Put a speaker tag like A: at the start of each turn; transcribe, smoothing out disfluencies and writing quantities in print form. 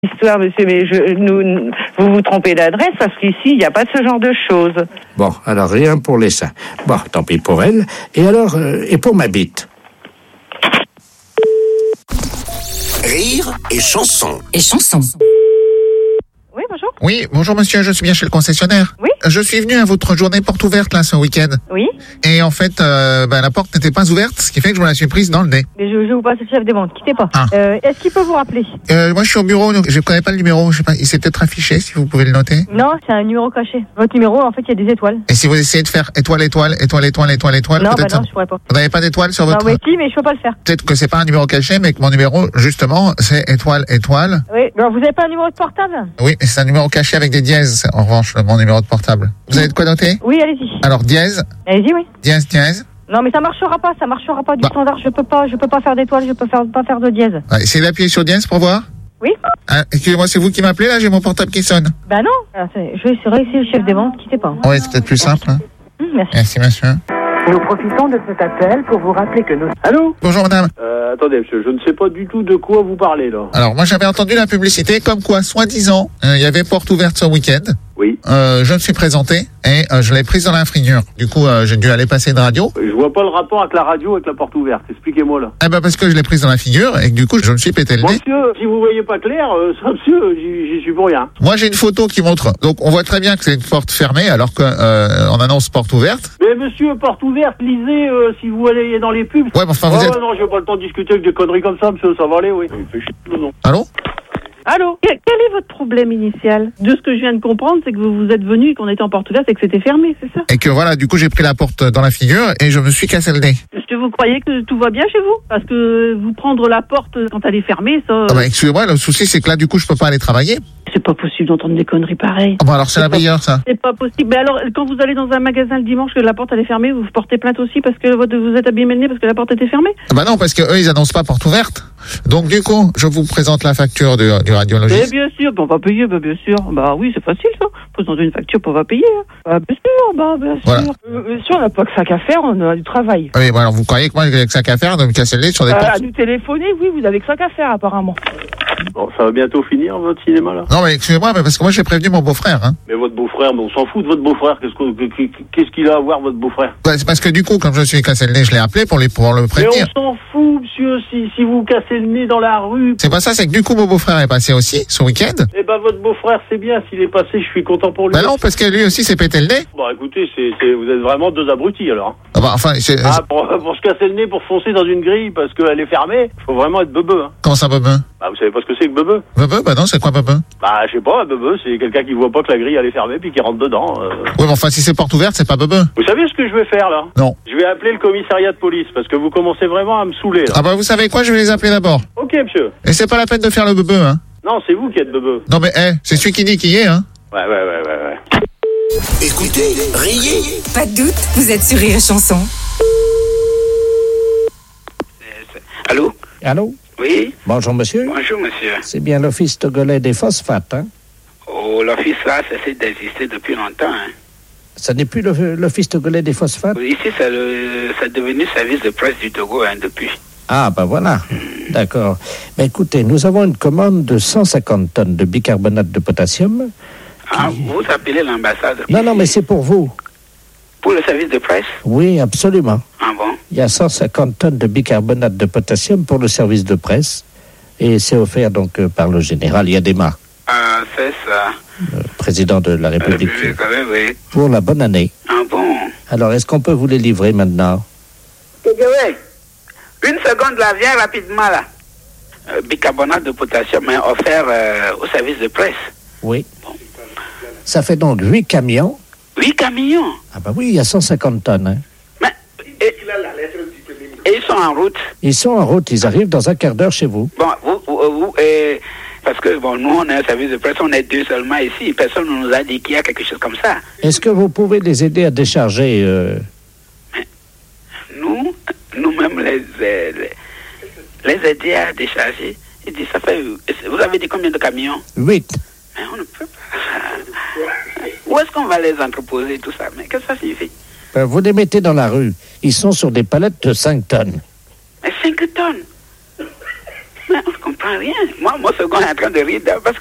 A: Histoire, monsieur, mais vous vous trompez d'adresse parce qu'ici, il n'y a pas ce genre de choses.
B: Bon, alors rien pour les seins. Bon, tant pis pour elle. Et alors, et pour ma bite?
C: Rire et chanson.
A: Oui, bonjour.
D: Oui, bonjour monsieur, je suis bien chez le concessionnaire.
A: Oui.
D: Je suis venu à votre journée porte ouverte là ce week-end.
A: Oui.
D: Et en fait, la porte n'était pas ouverte, ce qui fait que je me la suis prise dans le nez.
A: Mais je vous passe le chef des ventes, quittez pas.
D: Ah.
A: Est-ce qu'il peut vous rappeler?
D: Moi je suis au bureau, donc je connais pas le numéro, je sais pas, il s'est peut-être affiché si vous pouvez le noter.
A: Non, c'est un numéro caché. Votre numéro, en fait, il y a des étoiles.
D: Et si vous essayez de faire étoile,
A: Non,
D: peut-être
A: non, je pourrais pas.
D: Vous n'avez pas d'étoile sur votre...
A: Non, oui, si, mais je peux pas le faire.
D: Peut-être que c'est pas un numéro caché, mais que mon numéro, justement, c'est étoile.
A: Oui. Alors, vous avez pas un numéro de portable?
D: Oui, mais c'est un numéro caché avec des dièses, en revanche, mon numéro de portable. Vous avez de quoi noter?
A: Oui, allez-y.
D: Alors, dièse,
A: Allez-y, oui.
D: dièse.
A: Non, mais ça marchera pas du standard. Je peux pas faire d'étoiles, je peux pas faire de dièse.
D: Ouais, essayez d'appuyer sur dièse pour voir.
A: Oui.
D: Ah, excusez-moi, c'est vous qui m'appelez là, j'ai mon portable qui sonne.
A: Bah non. Alors, je vais essayer le chef des ventes, quittez pas.
D: Oui, c'est peut-être plus simple. Hein.
A: Merci.
D: Merci monsieur.
E: Nous profitons de cet appel pour vous rappeler que nous...
F: Allô?
D: Bonjour madame.
F: Attendez, monsieur, je ne sais pas du tout de quoi vous parlez, là.
D: Alors moi j'avais entendu la publicité comme quoi, soi-disant, il y avait porte ouverte ce week-end.
F: Oui.
D: Je me suis présenté et je l'ai prise dans l'infrinure. Du coup, j'ai dû aller passer une radio.
F: Je vois pas le rapport avec la radio, avec la porte ouverte. Expliquez-moi, là.
D: Eh ben parce que je l'ai prise dans la figure et que du coup je me suis pété le nez.
F: Monsieur, si vous voyez pas clair, ça, monsieur, j'y suis pour rien.
D: Moi j'ai une photo qui montre. Donc on voit très bien que c'est une porte fermée alors que on annonce porte ouverte.
F: Mais monsieur, porte ouverte, lisez si vous allez dans les pubs.
D: Ouais, mais enfin vous êtes.
F: Non, j'ai pas le temps de discuter avec des conneries comme ça, monsieur, ça va aller, oui. Il fait chier, non.
D: Allô?
G: Allô? Quel est votre problème initial? De ce que je viens de comprendre, c'est que vous êtes venu et qu'on était en porte ouverte et que c'était fermé, c'est ça?
D: Et que voilà, du coup j'ai pris la porte dans la figure et je me suis cassé le nez.
G: Est-ce que vous croyez que tout va bien chez vous? Parce que vous prendre la porte quand elle est fermée, ça...
D: Ah bah excusez-moi, le souci c'est que là du coup je peux pas aller travailler.
G: C'est pas possible d'entendre des conneries pareilles.
D: Ah bah alors c'est la meilleure ça.
G: C'est pas possible. Mais alors, quand vous allez dans un magasin le dimanche, que la porte elle est fermée, vous portez plainte aussi parce que vous êtes abîmé le nez parce que la porte était fermée?
D: Ah bah non, parce que eux ils annoncent pas porte ouverte. Donc du coup, je vous présente la facture du radiologiste.
G: Mais bien sûr, on va payer, bien sûr. Bah oui, c'est facile ça. Présenter une facture, on va payer. Bien sûr, bien
D: Voilà.
G: sûr.
E: Monsieur, on n'a pas que ça qu'à faire, on a du travail.
D: Oui, bon alors vous croyez que moi j'ai que ça qu'à faire de me casser le nez sur des portes?
E: À nous téléphoner, oui, vous avez que ça qu'à faire, apparemment.
F: Bon, ça va bientôt finir, votre cinéma, là.
D: Non mais excusez-moi, mais parce que moi j'ai prévenu mon beau-frère. Hein.
F: Mais votre beau-frère, mais on s'en fout de votre beau-frère. Qu'est-ce qu'il a à voir, votre beau-frère?
D: Bah, c'est parce que du coup, comme je me suis cassé le nez, je l'ai appelé pour le
F: Mais
D: prévenir.
F: on s'en fout, monsieur, si vous cassez le nez dans la rue.
D: C'est pas ça, c'est que du coup mon beau-frère est passé aussi ce week-end.
F: Eh ben, votre beau-frère, c'est bien. S'il est passé, je suis content pour lui.
D: Bah non, parce que lui aussi s'est pété le nez.
F: Bon, écoutez, vous êtes vraiment deux abrutis, alors.
D: Ah bah enfin,
F: Pour se casser le nez, pour foncer dans une grille parce qu'elle est fermée, faut vraiment être beubeux, hein.
D: comment ça, bebeu?
F: Bah, vous savez pas ce que c'est que beubeux?
D: Bebeu? Bah non, c'est quoi bebeu?
F: Bah, je sais pas, beubeux, c'est quelqu'un qui voit pas que la grille elle est fermée puis qui rentre dedans.
D: Oui, mais enfin, si c'est porte ouverte, c'est pas bebeu.
F: Vous savez ce que je vais faire, là?
D: Non.
F: Je vais appeler le commissariat de police parce que vous commencez vraiment à me saouler, là.
D: Ah bah vous savez quoi, je vais les appeler d'abord.
F: Ok, monsieur.
D: Et c'est pas la peine de faire le bebeu, hein.
F: Non, c'est vous qui êtes beubeux.
D: Non mais, c'est celui qui dit qui est, hein.
F: Ouais.
C: Écoutez, riez.
H: Pas de doute, vous êtes sur Rire et Chanson.
B: Allô?
I: Oui,
B: Bonjour monsieur.
I: bonjour monsieur.
B: C'est bien l'Office togolais des phosphates, hein?
I: Oh, l'office là, ça cesse d'exister depuis longtemps. Hein.
B: Ça n'est plus l'Office togolais des phosphates?
I: Ici, c'est devenu service de presse du Togo hein, depuis.
B: Ah, ben voilà. D'accord. Mais écoutez, nous avons une commande de 150 tonnes de bicarbonate de potassium.
I: Ah, vous appelez l'ambassade?
B: Non, mais c'est pour vous.
I: Pour le service de presse?
B: Oui, absolument.
I: Ah bon?
B: Il y a 150 tonnes de bicarbonate de potassium pour le service de presse. Et c'est offert donc par le général Yadema,
I: Ah, c'est ça.
B: président de la République,
I: Oui.
B: pour la bonne année.
I: Ah bon?
B: Alors, est-ce qu'on peut vous les livrer maintenant?
I: Une seconde là, viens rapidement là. Bicarbonate de potassium est offert au service de presse.
B: Oui. Ça fait donc 8 camions.
I: 8 camions?
B: Ah ben oui, il y a 150 tonnes. Hein.
I: Mais, et ils sont en route?
B: Ils sont en route, ils arrivent dans un quart d'heure chez vous.
I: Bon, vous parce que bon, nous on est un service de presse, on est deux seulement ici. Personne ne nous a dit qu'il y a quelque chose comme ça.
B: Est-ce que vous pouvez les aider à décharger
I: Nous-mêmes les aider à décharger. Il dit, ça fait. Vous avez dit combien de camions?
B: 8.
I: Mais on ne peut pas. Où est-ce qu'on va les entreposer, tout ça? Mais qu'est-ce que ça signifie?
B: Vous les mettez dans la rue. Ils sont sur des palettes de 5 tonnes.
I: Mais 5 tonnes? Mais comprends rien. Moi, mon second est en train de rire parce